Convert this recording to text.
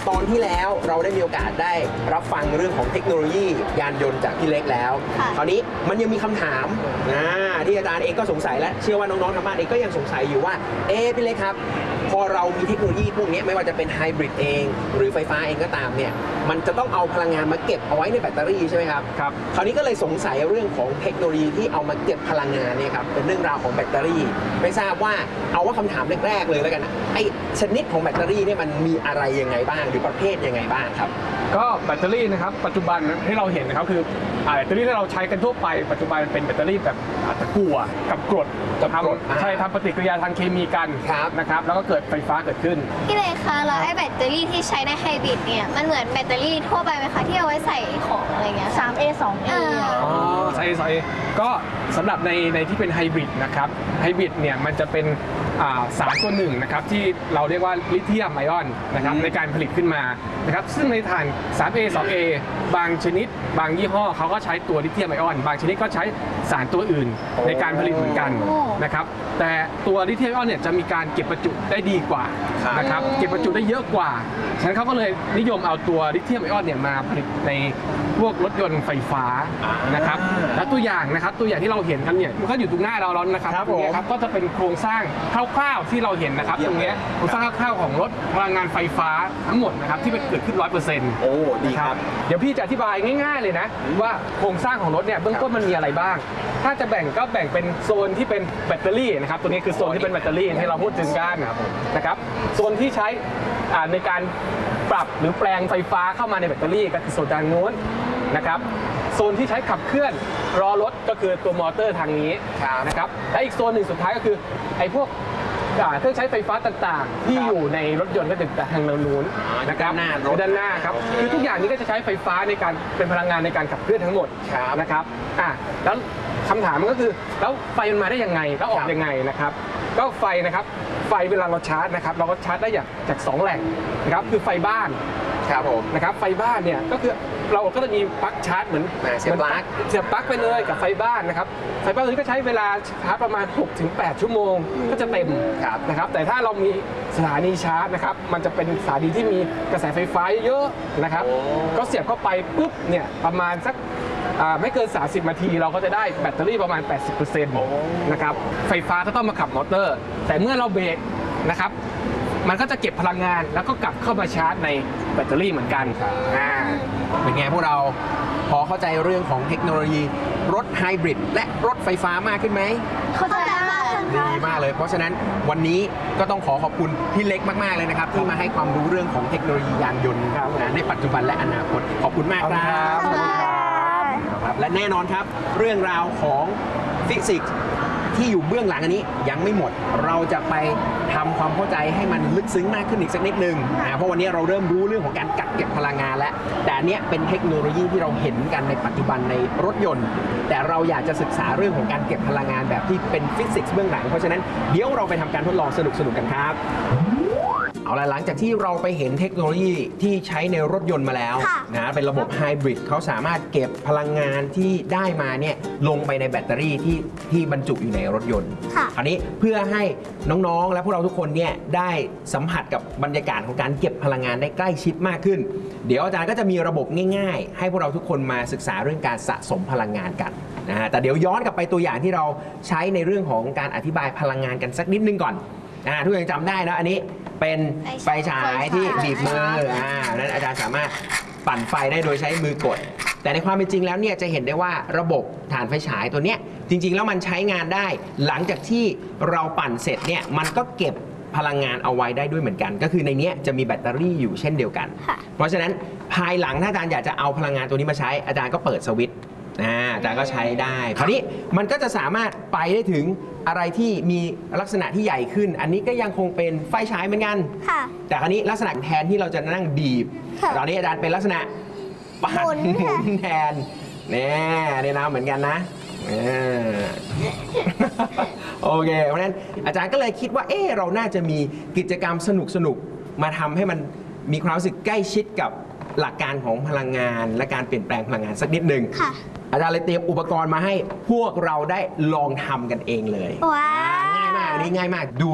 ตอนที่แล้วเราได้มีโอกาสได้รับฟังเรื่องของเทคโนโลยียานยนต์จากพี่เล็กแล้วคราวนี้มันยังมีคำถามที่อาจารย์เองก็สงสัยและเชื่อว่าน้องๆทางบ้านเองก็ยังสงสัยอยู่ว่าพี่เล็กครับพอเรามีเทคโนโลยีพวกนี้ไม่ว่าจะเป็นไฮบริดเองหรือไฟฟ้าเองก็ตามเนี่ยมันจะต้องเอาพลังงานมาเก็บเอาไว้ในแบตเตอรี่ใช่ไหมครับคราวนี้ก็เลยสงสัยเรื่องของเทคโนโลยีที่เอามาเก็บพลังงานเนี่ยครับเป็นเรื่องราวของแบตเตอรี่ไม่ทราบว่าเอาว่าคำถามแรกๆเลยแล้วกันนะไอชนิดของแบตเตอรี่เนี่ยมันมีอะไรยังไงบ้างหรือประเภทยังไงบ้างครับก็แบตเตอรี่นะครับปัจจุบันที่เราเห็นนะครับคือแบตเตอรี่ที่เราใช้กันทั่วไปปัจจุบันเป็นแบตเตอรี่แบบตะกั่วกับกรดใช่ทำปฏิกิริยาทางเคมีกันนะครับแล้วก็เกิดไฟฟ้าเกิดขึ้นพี่เลยคะแล้วไอ้แบตเตอรี่ที่ใช้ในไฮบริดเนี่ยมันเหมือนแบตเตอรี่ทั่วไปไหมคะที่เอาไว้ใส่ของอะไรเงี้ย 3A 2A ใช่ก็สำหรับในที่เป็นไฮบริดนะครับไฮบริดเนี่ยมันจะเป็นสารตัวหนึ่งนะครับที่เราเรียกว่าลิเธียมไอออนนะครับในการผลิตขึ้นมานะครับซึ่งในถ่าน 3A 2A บางชนิดบางยี่ห้อเขาก็ใช้ตัวลิเธียมไอออนบางชนิดก็ใช้สารตัวอื่นในการผลิตเหมือนกันนะครับแต่ตัวลิเธียมไอออนเนี่ยจะมีการเก็บประจุได้ดีกว่านะครับเก็บประจุได้เยอะกว่าฉะนั้นเขาก็เลยนิยมเอาตัวลิเธียมไอออนเนี่ยมาผลิตในพวกรถยนต์ไฟฟ้านะครับและตัวอย่างที่เราเห็นกันเนี่ยมันก็อยู่ตรงหน้าเราแล้วนะครับตรงนี้ครับก็จะเป็นโครงสร้างคร่าวๆที่เราเห็นนะครับตรงนี้โครงสร้างคร่าวๆของรถพลังงานไฟฟ้าทั้งหมดนะครับที่เป็นเกิดขึ้น 100% โอ้ดีครับเดี๋ยวพี่จะอธิบายง่ายๆเลยนะว่าโครงสร้างของรถเนี่ยเบื้องต้นมันมีอะไรบ้างถ้าจะแบ่งก็แบ่งเป็นโซนที่เป็นแบตเตอรี่นะครับตัวนี้คือโซนที่เป็นแบตเตอรี่ที่เราพูดถึงกันนะครับโซนที่ใช้ในการปรับหรือแปลงไฟฟ้าเข้ามาในแบตเตอรี่ก็คือโซนด้านโน้นนะครับโซนที่ใช้ขับเคลื่อนล้อรถก็คือตัวมอเตอร์ทางนี้นะครับและอีกโซนหนึ่งสุดท้ายก็คือไอ้พวกเครื่องใช้ไฟฟ้าต่างๆที่อยู่ในรถยนต์ก็ถึงทางนู้นนะครับด้านหน้าครับคือทุกอย่างนี้ก็จะใช้ไฟฟ้าในการเป็นพลังงานในการขับเคลื่อนทั้งหมดนะครับแล้วคำถามมันก็คือแล้วไฟมันมาได้ยังไงแล้วออกยังไงนะครับก็ไฟนะครับไฟเวลาเราชาร์จนะครับเราก็ชาร์จได้จาก2แหล่งนะครับคือไฟบ้านนะครับไฟบ้านเนี่ยก็คือเราก็จะมีปลั๊กชาร์จเหมือนเสียบปลั๊กไปเลยกับไฟบ้านนะครับไฟบ้านตัวนี้ก็ใช้เวลาชาร์จประมาณ 6-8 ชั่วโมงก็จะเต็มนะครับแต่ถ้าเรามีสถานีชาร์จนะครับมันจะเป็นสถานีที่มีกระแสไฟฟ้าเยอะนะครับก็เสียบเข้าไปปุ๊บเนี่ยประมาณสักไม่เกิน30 นาทีเราก็จะได้แบตเตอรี่ประมาณ 80% นะครับไฟฟ้าก็ต้องมาขับมอเตอร์แต่เมื่อเราเบรกนะครับมันก็จะเก็บพลังงานแล้วก็กลับเข้ามาชาร์จในแบตเตอรี่เหมือนกันเป็นไงพวกเราพอเข้าใจเรื่องของเทคโนโลยีรถไฮบริดและรถไฟฟ้ามากขึ้นไหมเข้าใจมากดีมากเลยเพราะฉะนั้นวันนี้ก็ต้องขอบคุณพี่เล็กมากๆเลยนะครับที่มาให้ความรู้เรื่องของเทคโนโลยียานยนต์ในปัจจุบันและอนาคตขอบคุณมากครับและแน่นอนครับเรื่องราวของฟิสิกส์ที่อยู่เบื้องหลังอันนี้ยังไม่หมดเราจะไปทำความเข้าใจให้มันลึกซึ้งมากขึ้นอีกสักนิดนึงเพราะวันนี้เราเริ่มรู้เรื่องของการกักเก็บพลังงานแล้วแต่อันนี้เป็นเทคโนโลยีที่เราเห็นกันในปัจจุบันในรถยนต์แต่เราอยากจะศึกษาเรื่องของการเก็บพลังงานแบบที่เป็นฟิสิกส์เบื้องหลังเพราะฉะนั้นเดี๋ยวเราไปทำการทดลองสนุกๆกันครับเอาละหลังจากที่เราไปเห็นเทคโนโลยีที่ใช้ในรถยนต์มาแล้วนะเป็นระบบไฮบริดเขาสามารถเก็บพลังงานที่ได้มาเนี่ยลงไปในแบตเตอรี่ที่บรรจุอยู่ในรถยนต์คราวนี้เพื่อให้น้องๆและพวกเราทุกคนเนี่ยได้สัมผัสกับบรรยากาศของการเก็บพลังงานได้ใกล้ชิดมากขึ้นเดี๋ยวอาจารย์ก็จะมีระบบง่ายๆให้พวกเราทุกคนมาศึกษาเรื่องการสะสมพลังงานกันนะฮะแต่เดี๋ยวย้อนกลับไปตัวอย่างที่เราใช้ในเรื่องของการอธิบายพลังงานกันสักนิดนึงก่อนทุกคนจำได้นะอันนี้เป็นไฟฉายที่บีบมือนั้นอาจารย์สามารถปั่นไฟได้โดยใช้มือกดแต่ในความเป็นจริงแล้วเนี่ยจะเห็นได้ว่าระบบถ่านไฟฉายตัวเนี้ยจริงๆแล้วมันใช้งานได้หลังจากที่เราปั่นเสร็จเนี่ยมันก็เก็บพลังงานเอาไว้ได้ด้วยเหมือนกันก็คือในนี้จะมีแบตเตอรี่อยู่เช่นเดียวกันเพราะฉะนั้นภายหลังถ้าอาจารย์อยากจะเอาพลังงานตัวนี้มาใช้อาจารย์ก็เปิดสวิตช์อาจารย์ก็ใช้ได้คราวนี้มันก็จะสามารถไปได้ถึงอะไรที่มีลักษณะที่ใหญ่ขึ้นอันนี้ก็ยังคงเป็นไฟฉายเหมือนกันแต่คราวนี้ลักษณะแทนที่เราจะนั่งบีบตอนนี้อาจารย์เป็นลักษณะปั่นหมุนแทนเนี่ยนะเหมือนกันนะโอเคเพราะฉะนั้นอาจารย์ก็เลยคิดว่าเราน่าจะมีกิจกรรมสนุกมาทำให้มันมีความรู้สึกใกล้ชิดกับหลักการของพลังงานและการเปลี่ยนแปลงพลังงานสักนิดหนึ่งอาจารย์เลยเตรียมอุปกรณ์มาให้พวกเราได้ลองทำกันเองเลยง่ายมากอันนี้ง่ายมากดู